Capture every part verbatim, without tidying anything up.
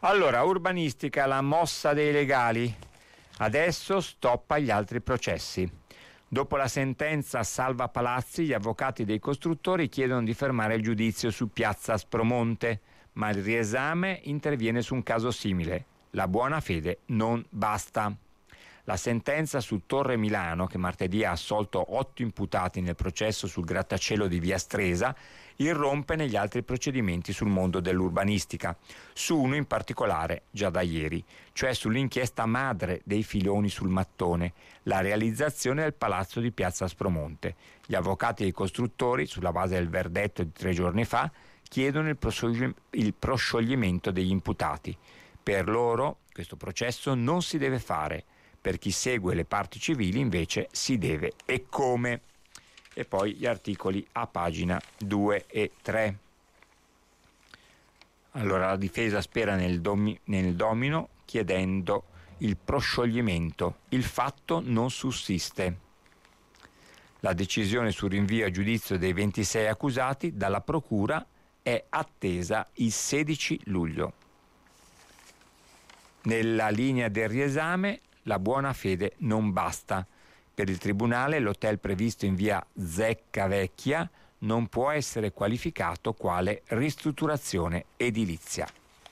Allora, urbanistica, la mossa dei legali. Adesso stop agli altri processi. Dopo la sentenza salva palazzi, gli avvocati dei costruttori chiedono di fermare il giudizio su piazza Aspromonte, ma il riesame interviene su un caso simile. La buona fede non basta. La sentenza su Torre Milano, che martedì ha assolto otto imputati nel processo sul grattacielo di Via Stresa, irrompe negli altri procedimenti sul mondo dell'urbanistica, su uno in particolare già da ieri, cioè sull'inchiesta madre dei filoni sul mattone, la realizzazione del palazzo di Piazza Aspromonte. Gli avvocati dei costruttori, sulla base del verdetto di tre giorni fa, chiedono il, prosciogli- il proscioglimento degli imputati. Per loro questo processo non si deve fare. Per chi segue le parti civili invece si deve. E come? E poi gli articoli a pagina due e tre. Allora la difesa spera nel, domi- nel domino chiedendo il proscioglimento. Il fatto non sussiste. La decisione sul rinvio a giudizio dei ventisei accusati dalla procura è attesa il sedici luglio. Nella linea del riesame la buona fede non basta. Per il tribunale l'hotel previsto in via Zecca Vecchia non può essere qualificato quale ristrutturazione edilizia.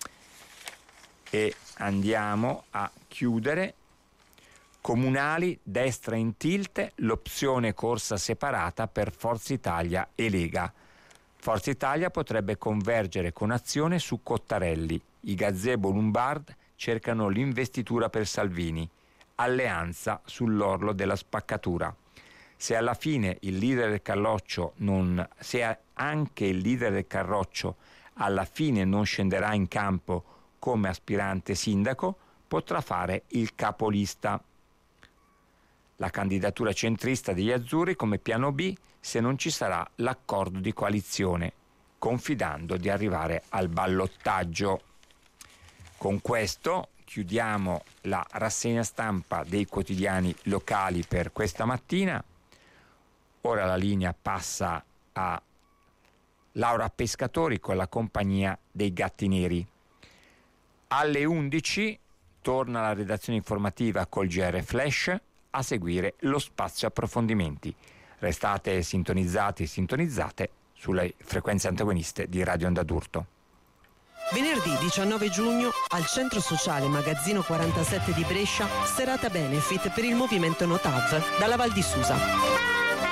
E andiamo a chiudere. Comunali, destra in tilt, l'opzione corsa separata per Forza Italia e Lega. Forza Italia potrebbe convergere con Azione su Cottarelli. I gazebo Lombard cercano l'investitura per Salvini. Alleanza sull'orlo della spaccatura. Se alla fine il leader del Carroccio non, se anche il leader del Carroccio alla fine non scenderà in campo come aspirante sindaco, potrà fare il capolista. La candidatura centrista degli azzurri come piano B se non ci sarà l'accordo di coalizione, confidando di arrivare al ballottaggio. Con questo chiudiamo la rassegna stampa dei quotidiani locali per questa mattina. Ora la linea passa a Laura Pescatori con la compagnia dei Gatti Neri. Alle undici torna la redazione informativa col G R Flash, a seguire lo spazio approfondimenti. Restate sintonizzati e sintonizzate sulle frequenze antagoniste di Radio Onda d'Urto. Venerdì diciannove giugno al Centro Sociale Magazzino quarantasette di Brescia, serata benefit per il movimento Notav dalla Val di Susa.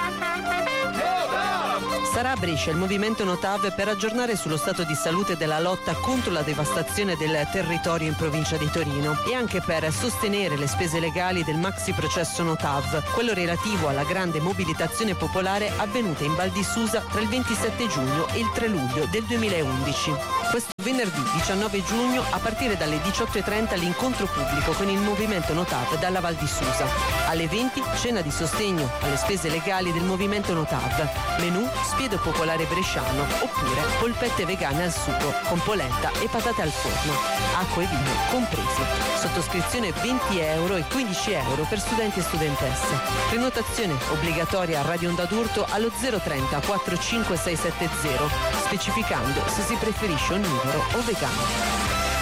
Sarà a Brescia il movimento Notav per aggiornare sullo stato di salute della lotta contro la devastazione del territorio in provincia di Torino e anche per sostenere le spese legali del maxi processo Notav, quello relativo alla grande mobilitazione popolare avvenuta in Val di Susa tra il ventisette giugno e il tre luglio del duemilaundici. Questo venerdì diciannove giugno a partire dalle diciotto e trenta l'incontro pubblico con il movimento Notav dalla Val di Susa. Alle venti cena di sostegno alle spese legali del movimento Notav. Menù spiedo popolare bresciano oppure polpette vegane al sugo con polenta e patate al forno. Acqua e vino compresi. Sottoscrizione venti euro e quindici euro per studenti e studentesse. Prenotazione obbligatoria a Radio Onda d'Urto allo zero trenta quattro cinque sei sette zero, specificando se si preferisce onnivoro o vegano.